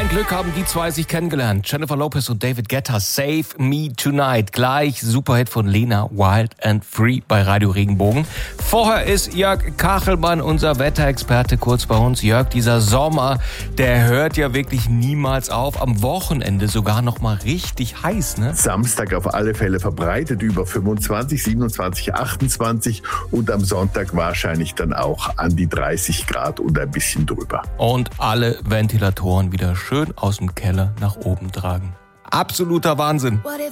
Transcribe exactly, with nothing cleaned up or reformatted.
Glück haben die zwei sich kennengelernt. Jennifer Lopez und David Guetta, Save Me Tonight. Gleich Superhit von Lena, Wild and Free bei Radio Regenbogen. Vorher ist Jörg Kachelmann, unser Wetterexperte, kurz bei uns. Jörg, dieser Sommer, der hört ja wirklich niemals auf. Am Wochenende sogar noch mal richtig heiß, ne? Samstag auf alle Fälle verbreitet über fünfundzwanzig, siebenundzwanzig, achtundzwanzig und am Sonntag wahrscheinlich dann auch an die dreißig Grad und ein bisschen drüber. Und alle Ventilatoren wieder schön aus dem Keller nach oben tragen. Absoluter Wahnsinn.